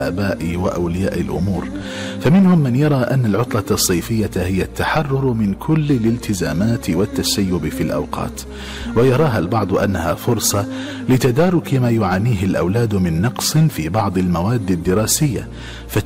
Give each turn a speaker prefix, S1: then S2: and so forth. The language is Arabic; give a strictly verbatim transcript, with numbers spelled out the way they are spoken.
S1: الآباء وأولياء الأمور، فمنهم من يرى أن العطلة الصيفية هي التحرر من كل الالتزامات والتسيب في الأوقات، ويراها البعض أنها فرصة لتدارك ما يعانيه الأولاد من نقص في بعض المواد الدراسية،